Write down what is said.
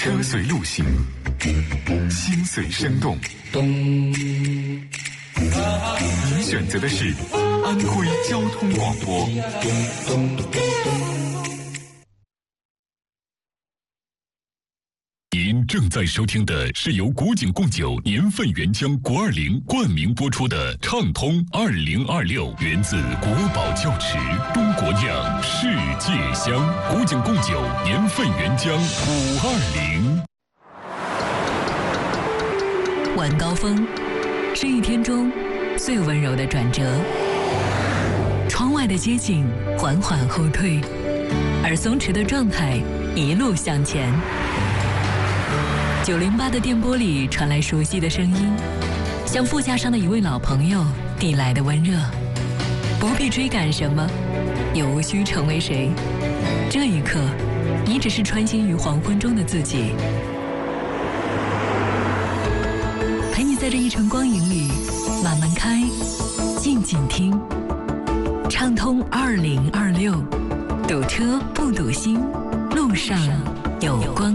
车随路行，心随声动。您选择的是安徽交通广播。您正在收听的是由古井贡酒年份原浆国20冠名播出的《畅通2026》，源自国宝窖池，中国酿，世界香。古井贡酒年份原浆520。 晚高峰是一天中最温柔的转折，窗外的街景缓缓后退，而松弛的状态一路向前。908的电波里传来熟悉的声音，像副驾上的一位老朋友递来的温热。不必追赶什么，也无需成为谁。这一刻，你只是穿行于黄昏中的自己，陪你在这一程光影里慢慢开，静静听。畅通2026，堵车不堵心，路上有光。